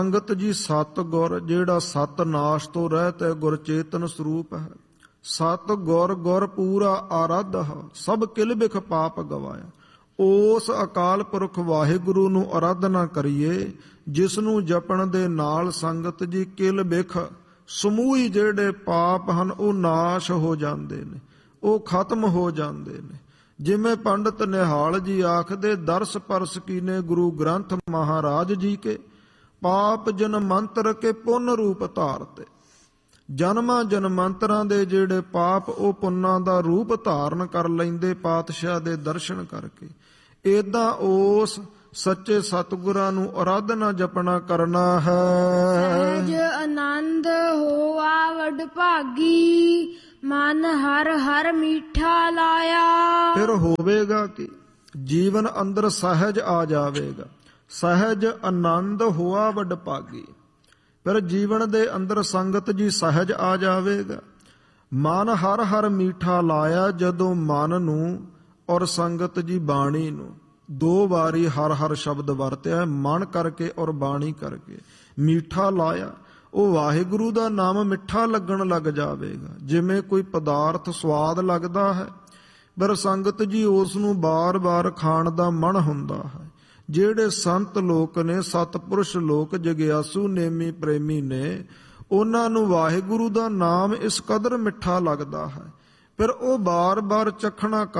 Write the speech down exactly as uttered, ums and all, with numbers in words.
ਸੰਗਤ ਜੀ ਸਤ ਗੁਰ, ਜਿਹੜਾ ਸਤ ਨਾਸ਼ ਤੋਂ ਰਹਿਤ ਹੈ, ਗੁਰ ਚੇਤਨ ਸਰੂਪ ਹੈ। ਸਤ ਗੁਰ ਗੁਰ ਪੂਰਾ ਆਰਾਧ, ਸਭ ਕਿਲ ਬਿਖ ਪਾਪ ਗਵਾਇਆ। ਉਸ ਅਕਾਲ ਪੁਰਖ ਵਾਹਿਗੁਰੂ ਨੂੰ ਆਰਾਧਨਾ ਕਰੀਏ, ਜਿਸ ਨੂੰ ਜਪਣ ਦੇ ਨਾਲ ਸੰਗਤ ਜੀ ਕਿਲ ਬਿਖ ਸਮੂਹੀ ਜਿਹੜੇ ਪਾਪ ਹਨ ਉਹ ਨਾਸ਼ ਹੋ ਜਾਂਦੇ ਨੇ, ਉਹ ਖਤਮ ਹੋ ਜਾਂਦੇ ਨੇ। ਜਿਵੇਂ ਪੰਡਤ ਨਿਹਾਲ ਜੀ ਆਖਦੇ, ਦਰਸ ਪਰਸ ਕੀਨੇ ਗੁਰੂ ਗ੍ਰੰਥ ਮਹਾਰਾਜ ਜੀ ਕੇ, ਪਾਪ ਜਨ ਮੰਤਰ ਕੇ ਪੁੰਨ ਰੂਪ ਧਾਰਤੇ। ਜਨਮਾਂ ਜਨਮੰਤਰਾਂ ਦੇ ਜਿਹੜੇ ਪਾਪ ਉਹ ਪੁੰਨਾਂ ਦਾ ਰੂਪ ਧਾਰਨ ਕਰ ਲੈਂਦੇ ਪਾਤਸ਼ਾਹ ਦੇ ਦਰਸ਼ਨ ਕਰਕੇ। ਏਦਾਂ ਉਸ ਸੱਚੇ ਸਤਿਗੁਰਾਂ ਨੂੰ ਆਰਾਧਨਾ ਜਪਣਾ ਕਰਨਾ ਹੈ। ਸਹਿਜ ਆਨੰਦ ਹੋਆ ਵਡ ਭਾਗੀ, ਮਨ ਹਰ ਹਰ ਮੀਠਾ ਲਾਇਆ। ਫਿਰ ਹੋਵੇਗਾ ਕਿ ਜੀਵਨ ਅੰਦਰ ਸਹਿਜ ਆ ਜਾਵੇਗਾ। ਸਹਿਜ ਆਨੰਦ ਹੋਆ ਵਡ ਭਾਗੀ, ਫਿਰ ਜੀਵਨ ਦੇ ਅੰਦਰ ਸੰਗਤ ਜੀ ਸਹਿਜ ਆ ਜਾਵੇਗਾ। ਮਨ ਹਰ ਹਰ ਮੀਠਾ ਲਾਇਆ, ਜਦੋਂ ਮਨ ਨੂੰ ਔਰ ਸੰਗਤ ਜੀ ਬਾਣੀ ਨੂੰ, ਦੋ ਵਾਰੀ ਹਰ ਹਰ ਸ਼ਬਦ ਵਰਤਿਆ, ਮਨ ਕਰਕੇ ਔਰ ਬਾਣੀ ਕਰਕੇ ਮੀਠਾ ਲਾਇਆ, ਉਹ ਵਾਹਿਗੁਰੂ ਦਾ ਨਾਮ ਮਿੱਠਾ ਲੱਗਣ ਲੱਗ ਜਾਵੇਗਾ। ਜਿਵੇਂ ਕੋਈ ਪਦਾਰਥ ਸਵਾਦ ਲੱਗਦਾ ਹੈ, ਪਰ ਸੰਗਤ ਜੀ ਉਸ ਨੂੰ ਬਾਰ-ਬਾਰ ਖਾਣ ਦਾ ਮਨ ਹੁੰਦਾ ਹੈ। ਜਿਹੜੇ ਸੰਤ ਲੋਕ ਨੇ, ਸਤਪੁਰਸ਼ ਲੋਕ, ਜਗਿਆਸੂ ਨੇਮੀ ਪ੍ਰੇਮੀ ਨੇ, ਉਹਨਾਂ ਨੂੰ ਵਾਹਿਗੁਰੂ ਦਾ ਨਾਮ ਇਸ ਕਦਰ ਮਿੱਠਾ ਲੱਗਦਾ ਹੈ, ਫਿਰ ਉਹ ਬਾਰ-ਬਾਰ ਚਖਣਾ